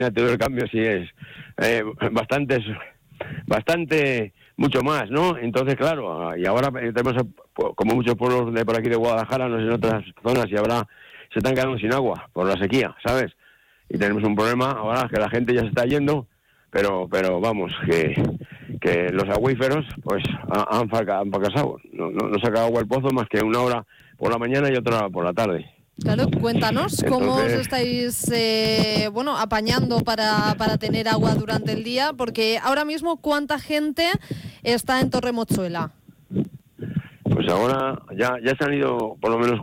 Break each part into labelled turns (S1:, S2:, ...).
S1: todo el cambio sí es bastante, mucho más, ¿no? Entonces, claro, y ahora tenemos, como muchos pueblos de por aquí de Guadalajara, no sé, en otras zonas, y ahora se están quedando sin agua por la sequía, ¿sabes? Y tenemos un problema ahora que la gente ya se está yendo, pero vamos, que los acuíferos pues han fracasado. No saca agua el pozo más que una hora por la mañana y otra por la tarde.
S2: Claro, cuéntanos cómo os estáis apañando para tener agua durante el día, porque ahora mismo ¿cuánta gente está en Torremochuela?
S1: Pues ahora ya se han ido por lo menos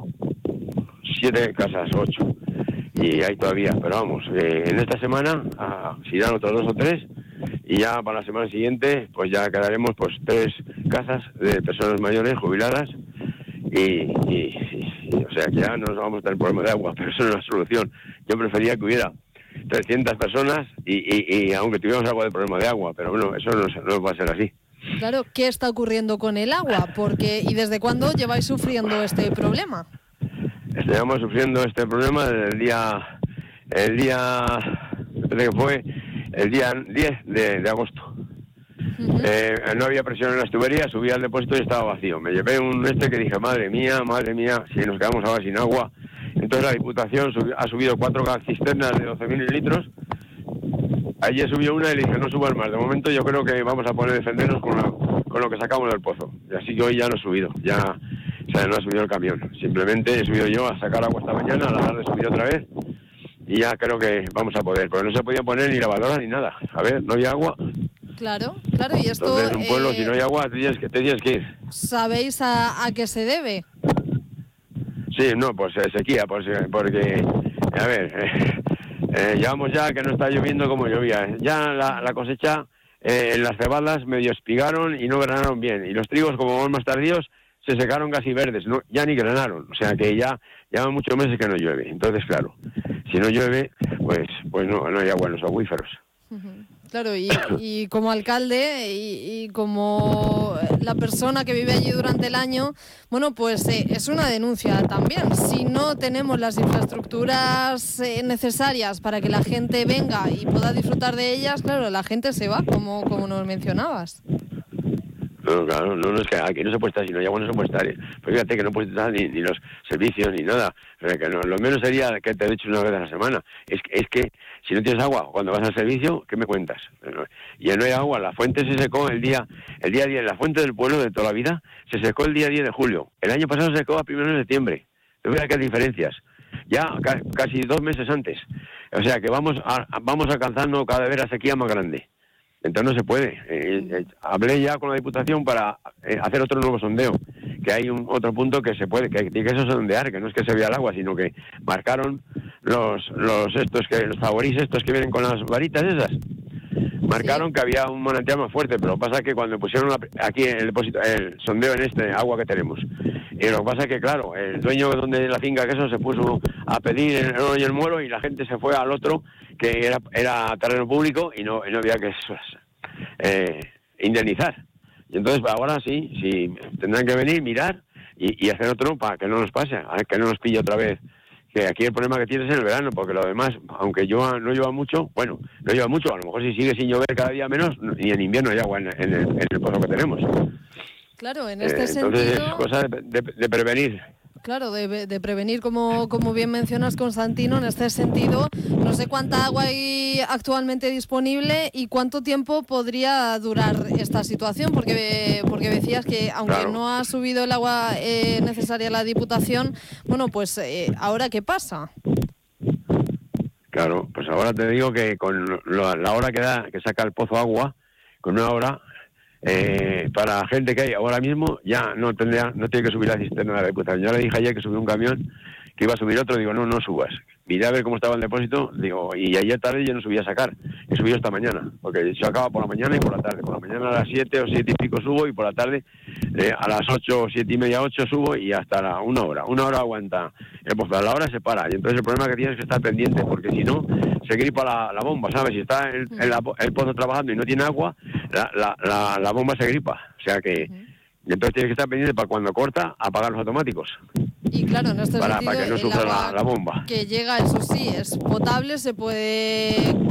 S1: 7 casas, 8, y hay todavía, pero vamos, en esta semana se irán otros 2 o 3, y ya para la semana siguiente pues ya quedaremos pues 3 casas de personas mayores jubiladas, y o sea que ya no nos vamos a tener problema de agua, pero eso no es la solución. Yo prefería que hubiera 300 personas y aunque tuviéramos algo de problema de agua, pero bueno, eso no va a ser así.
S2: Claro, ¿qué está ocurriendo con el agua? ¿Y desde cuándo lleváis sufriendo este problema?
S1: Estamos sufriendo este problema desde el día que fue el día 10 de agosto. Uh-huh. No había presión en las tuberías, subí al depósito y estaba vacío. Me llevé que dije, madre mía, si nos quedamos ahora sin agua. Entonces la Diputación ha subido 4 cisternas de 12.000 litros. Ayer subió una y le dije, no subas más. De momento yo creo que vamos a poder defendernos con lo que sacamos del pozo. Y así que hoy ya no he subido, no ha subido el camión. Simplemente he subido yo a sacar agua esta mañana, a la tarde subí otra vez. Y ya creo que vamos a poder, porque no se podía poner ni lavadora ni nada. A ver, no había agua.
S2: Claro, y esto...
S1: Entonces, en un pueblo, si no hay agua, te tienes que ir.
S2: ¿Sabéis a qué se debe?
S1: Sí, no, pues sequía, porque, a ver, llevamos ya que no está lloviendo como llovía. Ya la cosecha, las cebadas medio espigaron y no granaron bien. Y los trigos, como van más tardíos, se secaron casi verdes, ya ni granaron. O sea que ya llevan muchos meses que no llueve. Entonces, claro, si no llueve, pues no hay agua en los acuíferos.
S2: Uh-huh. Claro, y como alcalde y como la persona que vive allí durante el año, bueno, pues es una denuncia también. Si no tenemos las infraestructuras necesarias para que la gente venga y pueda disfrutar de ellas, claro, la gente se va, como nos mencionabas.
S1: No, claro, no es que aquí no se puede estar, si no hay agua no se puede estar. Pues fíjate que no puedes estar ni los servicios ni nada. O sea, que no, lo menos sería que te he dicho una vez a la semana. Es que si no tienes agua cuando vas al servicio, ¿qué me cuentas? Y no hay agua, la fuente se secó el día 10, la fuente del pueblo de toda la vida se secó el día 10 de julio. El año pasado se secó a 1 de septiembre. Fíjate qué diferencias. Ya casi 2 meses antes. O sea que vamos alcanzando cada vez la sequía más grande. Entonces no se puede. Hablé ya con la Diputación para hacer otro nuevo sondeo, que hay otro punto que se puede, que tiene que sondear, que no es que se vea el agua, sino que marcaron los favorís estos que vienen con las varitas esas. Marcaron que había un manantial más fuerte, pero lo que pasa es que cuando pusieron aquí en el depósito, el sondeo en agua que tenemos, y lo que pasa es que, claro, el dueño de la finca que eso se puso a pedir el oro y el muelo y la gente se fue al otro, que era terreno público y no había que indemnizar. Y entonces ahora sí tendrán que venir, mirar y hacer otro para que no nos pase, que no nos pille otra vez. Que aquí el problema que tienes es en el verano, porque lo demás, aunque no llueva mucho, a lo mejor si sigue sin llover cada día menos, ni en invierno hay agua en el pozo que tenemos.
S2: Claro, en este sentido...
S1: Entonces es cosa de prevenir.
S2: Claro, de prevenir, como bien mencionas, Constantino, en este sentido. No sé cuánta agua hay actualmente disponible y cuánto tiempo podría durar esta situación, porque decías que aunque no ha subido el agua necesaria la Diputación, bueno, pues ¿ahora qué pasa?
S1: Claro, pues ahora te digo que con la hora que saca el pozo agua, con una hora... para la gente que hay ahora mismo ya no tiene que subir la cisterna de la Diputación. Yo le dije ayer que subió un camión, que iba a subir otro, digo, no subas. Miré a ver cómo estaba el depósito, digo, y ayer tarde yo no subí a sacar, he subido esta mañana, porque yo acaba por la mañana y por la tarde. Por la mañana a las 7 o 7 y pico subo, y por la tarde a las 8 o 7 y media, 8 subo, y hasta una hora aguanta el pozo. A la hora se para, y entonces el problema que tienes es que estar pendiente, porque si no, se gripa la bomba, ¿sabes? Si está el pozo trabajando y no tiene agua, la bomba se gripa, o sea que... Y entonces tienes que estar pendiente para cuando corta, apagar los automáticos.
S2: Y claro, en este sentido,
S1: para que no sufra la bomba.
S2: Que llega, eso sí, es potable, se puede